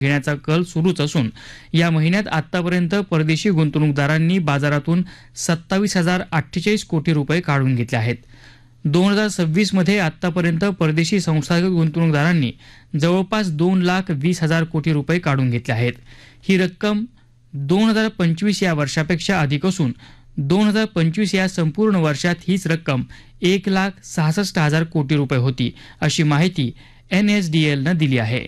घेण्याचा कल सुरूच असून या महिन्यात आतापर्यंत परदेशी गुंतवणूकदारांनी बाजारातून 27,048 कोटी रुपये काढून घेतले आहेत. 2026 मध्ये आतापर्यंत परदेशी संस्थागत गुंतवणूकदारांनी जवळपास 2,20,000 कोटी रुपये काढून घेतले आहेत. ही रक्कम 2025 या वर्षापेक्षा अधिक असून 2025 या संपूर्ण वर्षात हीच रक्कम 1,66,000 कोटी रुपये होती, अशी माहिती NSDLनं दिली आहे.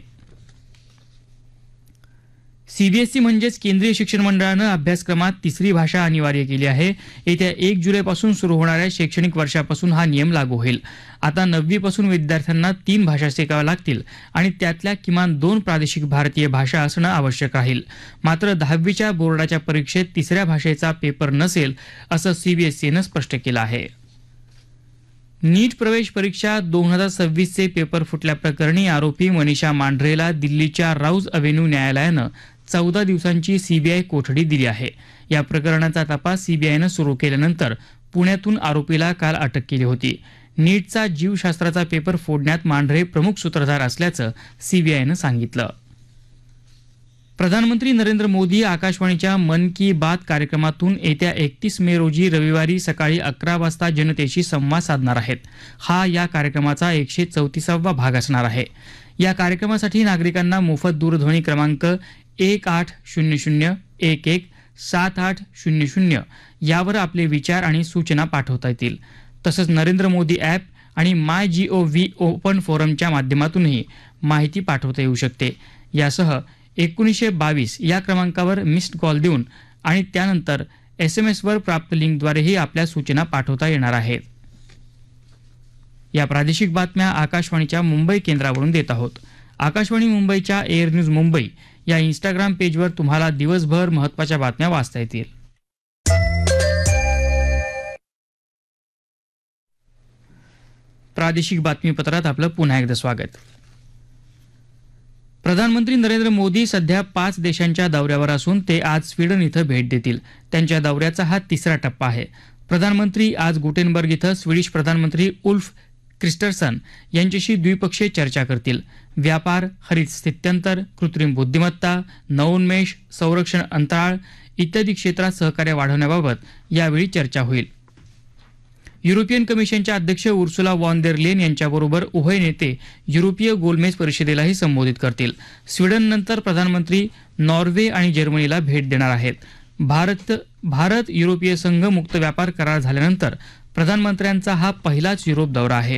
सीबीएसई म्हणजेच केंद्रीय शिक्षण मंडळानं अभ्यासक्रमात तिसरी भाषा अनिवार्य केली आहे. येत्या 1 जुलैपासून सुरू होणाऱ्या शैक्षणिक वर्षापासून हा नियम लागू होईल. आता 9वी पासून विद्यार्थ्यांना 3 भाषा शिकाव्या लागतील आणि त्यातल्या किमान 2 प्रादेशिक भारतीय भाषा असणं आवश्यक राहील. मात्र 10वीच्या बोर्डाच्या परीक्षेत तिसऱ्या भाषेचा पेपर नसेल, असं सीबीएसईनं स्पष्ट केलं आहे. नीट प्रवेश परीक्षा 2026चे पेपर फुटल्याप्रकरणी आरोपी मनीषा मांढरेला दिल्लीच्या राऊज अव्हेन्यू न्यायालयानं 14 दिवसांची सीबीआय कोठडी दिली आहे. या प्रकरणाचा तपास सीबीआयनं सुरू केल्यानंतर पुण्यातून आरोपीला काल अटक केली होती. नीटचा जीवशास्त्राचा पेपर फोडण्यात मांढरे प्रमुख सूत्रधार असल्याचं सीबीआयनं सांगितलं. प्रधानमंत्री नरेंद्र मोदी आकाशवाणीच्या मन की बात कार्यक्रमातून येत्या 31 मे रोजी रविवारी सकाळी 11 वाजता जनतेशी संवाद साधणार आहेत. हा या कार्यक्रमाचा 134वा भाग असणार आहे. या कार्यक्रमासाठी नागरिकांना मोफत दूरध्वनी क्रमांक 1800117800 यावर आपले विचार आणि सूचना पाठवता येतील. तसंच नरेंद्र मोदी ॲप आणि MyGov ओपन फोरमच्या माध्यमातूनही माहिती पाठवता येऊ शकते. यासह 1922 या क्रमांकावर मिस्ड कॉल देऊन आणि त्यानंतर SMS वर प्राप्त लिंकद्वारेही आपल्या सूचना पाठवता येणार आहेत. या प्रादेशिक बातम्या आकाशवाणीच्या मुंबई केंद्रावरून देत आहोत. आकाशवाणी मुंबईच्या एअर न्यूज मुंबई या इंस्टाग्राम पेजवर तुम्हाला दिवसभर महत्त्वाच्या बातम्या वाचता येतील. प्रादेशिक बातमीपत्रात आपलं पुन्हा एकदा स्वागत. प्रधानमंत्री नरेंद्र मोदी सध्या 5 देशांच्या दौऱ्यावर असून ते आज स्वीडन इथं भेट देतील. त्यांच्या दौऱ्याचा हा तिसरा टप्पा आहे. प्रधानमंत्री आज गुटेनबर्ग इथं स्वीडिश प्रधानमंत्री उल्फ क्रिस्टरसन यांच्याशी द्विपक्षीय चर्चा करतील. व्यापार, हरित स्थित्यंतर, कृत्रिम बुद्धिमत्ता, नवोन्मेष, संरक्षण अंतराळ इत्यादी क्षेत्रात सहकार्य वाढवण्याबाबत यावेळी चर्चा होईल. युरोपियन कमिशनच्या अध्यक्ष उर्सुला वॉन देर लेन यांच्याबरोबर उभय नेते युरोपीय गोलमेज परिषदेलाही संबोधित करतील. स्वीडननंतर प्रधानमंत्री नॉर्वे आणि जर्मनीला भेट देणार आहेत. भारत युरोपीय संघ मुक्त व्यापार करार झाल्यानंतर प्रधानमंत्र्यांचा हा पहिलाच युरोप दौरा आहे.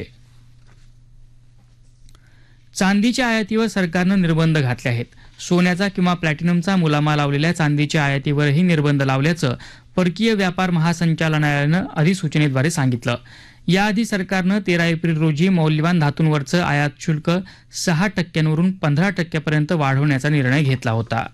चांदीच्या आयातीवर सरकारनं निर्बंध घातले आहेत. सोन्याचा किंवा प्लॅटिनमचा मुलामा लावलेल्या चांदीच्या आयातीवरही निर्बंध लावल्याचं परकीय व्यापार महासंचालनालयानं अधिसूचनेद्वारे सांगितलं. याआधी सरकारनं 13 एप्रिल रोजी मौल्यवान धातूंवरचं आयात शुल्क 6% 15% वाढवण्याचा निर्णय घेतला होता.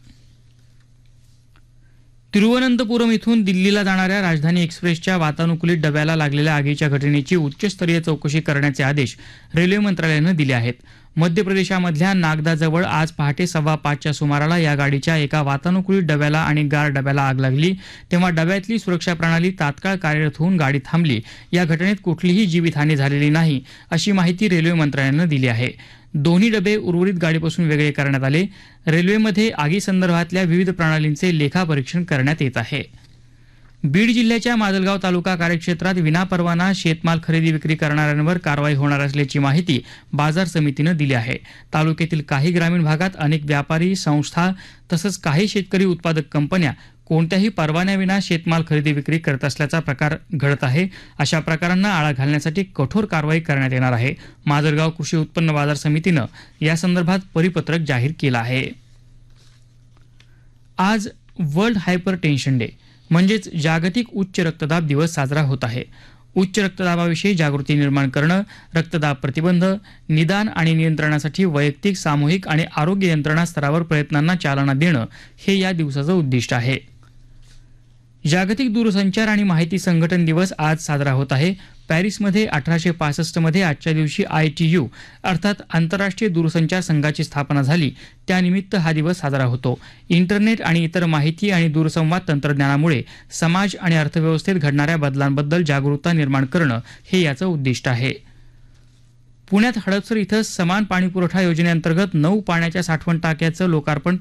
तिरुवनंतपुरम इथून दिल्लीला जाणाऱ्या राजधानी एक्सप्रेसच्या वातानुकूलित डब्याला लागलेल्या आगीच्या घटनेची उच्चस्तरीय चौकशी करण्याचे आदेश रेल्वे मंत्रालयानं दिले आहेत. मध्य प्रदेशामधल्या नागदाजवळ आज पहाटे 5:15च्या सुमाराला या गाडीच्या एका वातानुकूलित डब्याला आणि गार डब्याला आग लागली. तेव्हा डब्यातली सुरक्षा प्रणाली तात्काळ कार्यरत होऊन गाडी थांबली. या घटनेत कुठलीही जीवितहानी झालेली नाही, अशी माहिती रेल्वे मंत्रालयानं दिली आहे. दोन्ही डबे उर्वरित गाडीपासून वेगळे करण्यात आले. रेल्वेमध्ये आगीसंदर्भातल्या विविध प्रणालींचे लेखापरीक्षण करण्यात येत आहे. बीड जिल्ह्याच्या माजलगाव तालुका कार्यक्षेत्रात विनापरवाना शेतमाल खरेदी विक्री करणाऱ्यांवर कारवाई होणार असल्याची माहिती बाजार समितीनं दिली आहे. तालुक्यातील काही ग्रामीण भागात अनेक व्यापारी संस्था तसंच काही शेतकरी उत्पादक कंपन्या कोणत्याही परवान्याविना शेतमाल खरेदी विक्री करत असल्याचा प्रकार घडत आहे. अशा प्रकारांना आळा घालण्यासाठी कठोर कारवाई करण्यात येणार आहे. माजलगाव कृषी उत्पन्न बाजार समितीनं यासंदर्भात परिपत्रक जाहीर केलं आहे. आज वर्ल्ड हायपर टेन्शन डे म्हणजेच जागतिक उच्च रक्तदाब दिवस साजरा होत आहे. उच्च रक्तदाबाविषयी जागृती निर्माण करणं, रक्तदाब प्रतिबंध, निदान आणि नियंत्रणासाठी वैयक्तिक, सामूहिक आणि आरोग्य यंत्रणा स्तरावर प्रयत्नांना चालना देणं हे या दिवसाचं उद्दिष्ट आहे. जागतिक दूरसंचार आणि माहिती संघटन दिवस आज साजरा होत आहे. पॅरिसमध्ये 1865 मध्ये आजच्या दिवशी ITU अर्थात आंतरराष्ट्रीय दूरसंचार संघाची स्थापना झाली. त्यानिमित्त हा दिवस साजरा होतो. इंटरनेट आणि इतर माहिती आणि दूरसंवाद तंत्रज्ञानामुळे समाज आणि अर्थव्यवस्थेत घडणाऱ्या बदलांबद्दल जागरूकता निर्माण करणं हे याचं उद्दिष्ट आहे. पुण्यात हडपसर इथं समान पाणीपुरवठा योजनेअंतर्गत 9 पाण्याच्या साठवण टाक्याचं लोकार्पण